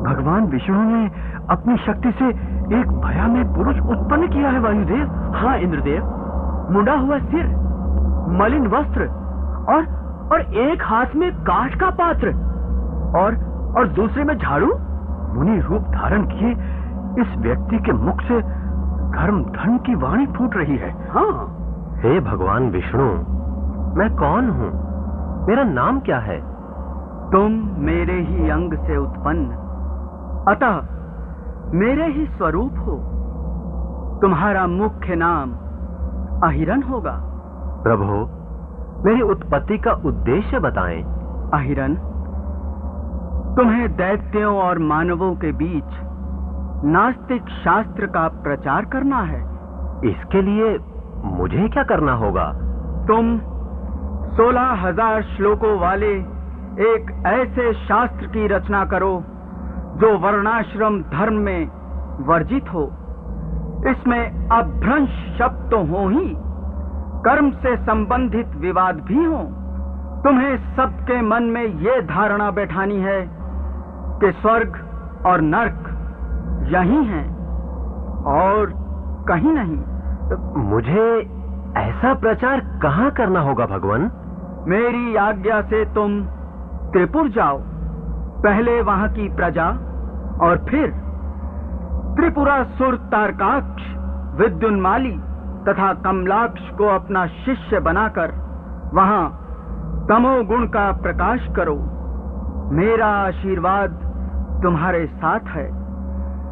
भगवान विष्णु ने अपनी शक्ति से एक भयामय पुरुष उत्पन्न किया है वायुदेव। हाँ इंद्रदेव, मुंडा हुआ सिर, मलिन वस्त्र और एक हाथ में काठ का पात्र और दूसरे में झाड़ू। मुनि रूप धारण किए इस व्यक्ति के मुख से धर्म की वाणी फूट रही है। हाँ। हे भगवान विष्णु, मैं कौन हूँ? मेरा नाम क्या है? तुम मेरे ही अंग से उत्पन्न, अतः मेरे ही स्वरूप हो। तुम्हारा मुख्य नाम अहिरन होगा। प्रभु, मेरी उत्पत्ति का उद्देश्य बताएं। अहिरन, तुम्हें दैत्यों और मानवों के बीच नास्तिक शास्त्र का प्रचार करना है। इसके लिए मुझे क्या करना होगा? तुम 16,000 श्लोकों वाले एक ऐसे शास्त्र की रचना करो जो वर्णाश्रम धर्म में वर्जित हो। इसमें अभ्रंश शब्द तो हो ही, कर्म से संबंधित विवाद भी हो। तुम्हें सबके मन में ये धारणा बैठानी है कि स्वर्ग और नर्क यही हैं और कहीं नहीं। मुझे ऐसा प्रचार कहाँ करना होगा भगवान? मेरी आज्ञा से तुम त्रिपुर जाओ, पहले वहां की प्रजा और फिर त्रिपुरासुर तारकाक्ष, विद्युन्माली तथा कमलाक्ष को अपना शिष्य बनाकर वहां तमोगुण का प्रकाश करो। मेरा आशीर्वाद तुम्हारे साथ है।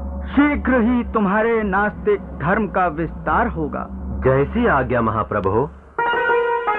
शीघ्र ही तुम्हारे नास्तिक धर्म का विस्तार होगा। जैसी आज्ञा महाप्रभु।